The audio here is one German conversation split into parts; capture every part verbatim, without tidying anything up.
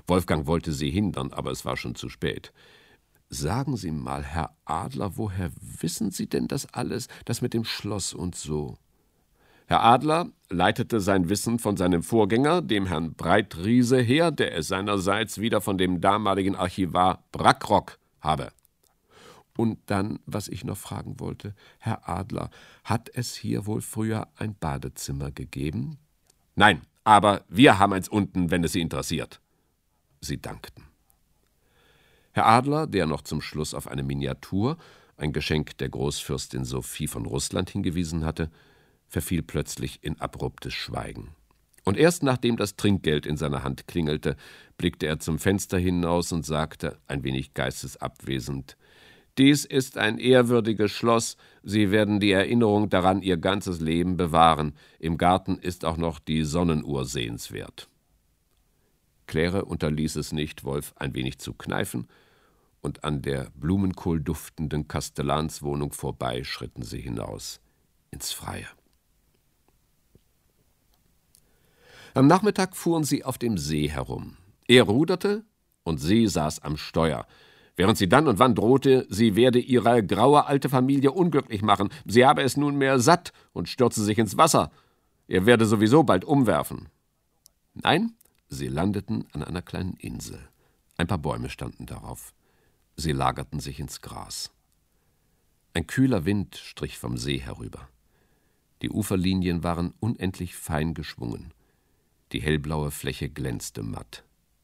Wolfgang wollte sie hindern, aber es war schon zu spät. »Sagen Sie mal, Herr Adler, woher wissen Sie denn das alles, das mit dem Schloss und so?« Herr Adler leitete sein Wissen von seinem Vorgänger, dem Herrn Breitriese, her, der es seinerseits wieder von dem damaligen Archivar Brackrock habe. »Und dann, was ich noch fragen wollte, Herr Adler, hat es hier wohl früher ein Badezimmer gegeben?« »Nein, aber wir haben eins unten, wenn es Sie interessiert.« Sie dankten. Herr Adler, der noch zum Schluss auf eine Miniatur, ein Geschenk der Großfürstin Sophie von Russland, hingewiesen hatte, verfiel plötzlich in abruptes Schweigen. Und erst nachdem das Trinkgeld in seiner Hand klingelte, blickte er zum Fenster hinaus und sagte, ein wenig geistesabwesend, »Dies ist ein ehrwürdiges Schloss. Sie werden die Erinnerung daran Ihr ganzes Leben bewahren. Im Garten ist auch noch die Sonnenuhr sehenswert.« Claire unterließ es nicht, Wolf ein wenig zu kneifen, und an der blumenkohlduftenden Kastellanswohnung vorbei schritten sie hinaus ins Freie. Am Nachmittag fuhren sie auf dem See herum. Er ruderte und sie saß am Steuer, während sie dann und wann drohte, sie werde ihre graue alte Familie unglücklich machen. Sie habe es nunmehr satt und stürze sich ins Wasser. Er werde sowieso bald umwerfen. Nein, sie landeten an einer kleinen Insel. Ein paar Bäume standen darauf. Sie lagerten sich ins Gras. Ein kühler Wind strich vom See herüber. Die Uferlinien waren unendlich fein geschwungen. Die hellblaue Fläche glänzte matt.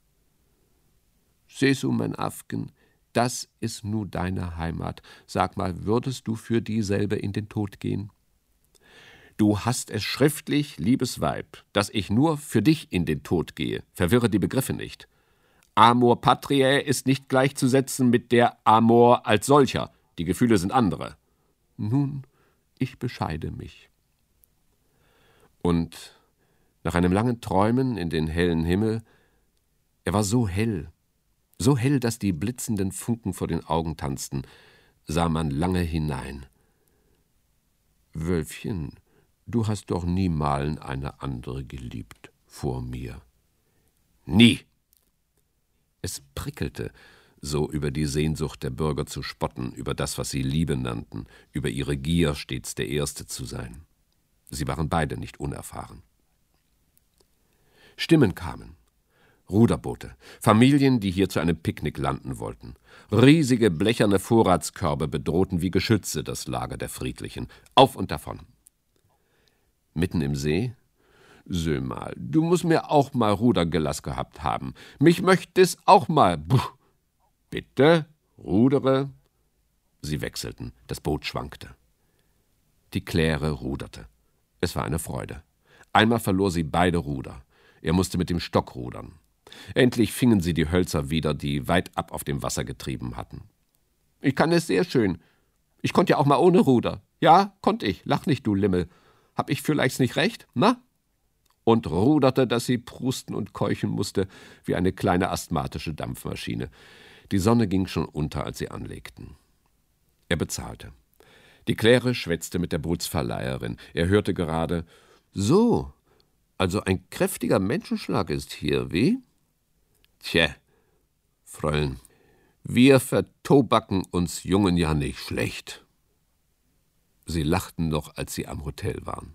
»Sesu, mein Afgen, das ist nu deine Heimat. Sag mal, würdest du für dieselbe in den Tod gehen?« »Du hast es schriftlich, liebes Weib, dass ich nur für dich in den Tod gehe. Verwirre die Begriffe nicht. Amor patriae ist nicht gleichzusetzen mit der Amor als solcher. Die Gefühle sind andere.« »Nun, ich bescheide mich.« Und nach einem langen Träumen in den hellen Himmel, er war so hell, so hell, dass die blitzenden Funken vor den Augen tanzten, sah man lange hinein. »Wölfchen, du hast doch niemalen eine andere geliebt vor mir.« »Nie!« Es prickelte, so über die Sehnsucht der Bürger zu spotten, über das, was sie Liebe nannten, über ihre Gier, stets der Erste zu sein. Sie waren beide nicht unerfahren. Stimmen kamen. Ruderboote, Familien, die hier zu einem Picknick landen wollten. Riesige blecherne Vorratskörbe bedrohten wie Geschütze das Lager der Friedlichen. Auf und davon. Mitten im See: »Sö mal, du musst mir auch mal Rudergelass gehabt haben. Mich möcht es auch mal. Puh. Bitte, rudere.« Sie wechselten, das Boot schwankte. Die Claire ruderte. Es war eine Freude. Einmal verlor sie beide Ruder. Er musste mit dem Stock rudern. Endlich fingen sie die Hölzer wieder, die weit ab auf dem Wasser getrieben hatten. »Ich kann es sehr schön. Ich konnte ja auch mal ohne Ruder. Ja, konnte ich. Lach nicht, du Limmel. Hab ich vielleicht nicht recht, na?« Und ruderte, dass sie prusten und keuchen musste, wie eine kleine asthmatische Dampfmaschine. Die Sonne ging schon unter, als sie anlegten. Er bezahlte. Die Claire schwätzte mit der Bootsverleiherin. Er hörte gerade: »So, also ein kräftiger Menschenschlag ist hier, wie?« »Tje, Fräulein, wir vertobacken uns Jungen ja nicht schlecht.« Sie lachten noch, als sie am Hotel waren.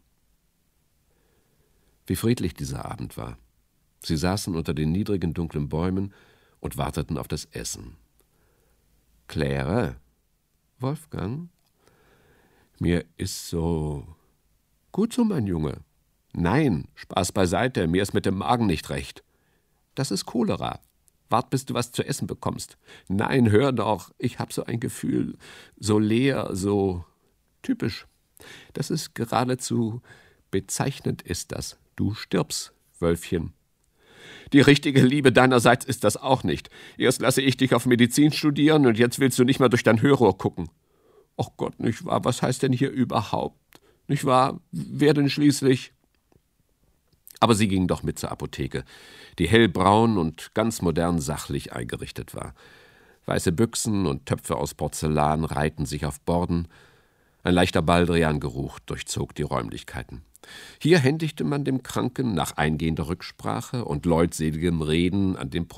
Wie friedlich dieser Abend war. Sie saßen unter den niedrigen, dunklen Bäumen und warteten auf das Essen. »Claire, Wolfgang, mir ist so gut so, mein Junge.« »Nein, Spaß beiseite, mir ist mit dem Magen nicht recht.« »Das ist Cholera. Wart, bis du was zu essen bekommst.« »Nein, hör doch, ich hab so ein Gefühl, so leer, so typisch. Das ist geradezu bezeichnend ist das. Du stirbst, Wölfchen. Die richtige Liebe deinerseits ist das auch nicht. Erst lasse ich dich auf Medizin studieren und jetzt willst du nicht mal durch dein Hörrohr gucken. Ach Gott, nicht wahr, was heißt denn hier überhaupt? Nicht wahr, wer denn schließlich?« Aber sie ging doch mit zur Apotheke, die hellbraun und ganz modern sachlich eingerichtet war. Weiße Büchsen und Töpfe aus Porzellan reihten sich auf Borden. Ein leichter Baldriangeruch durchzog die Räumlichkeiten. Hier händigte man dem Kranken nach eingehender Rücksprache und leutseligem Reden an dem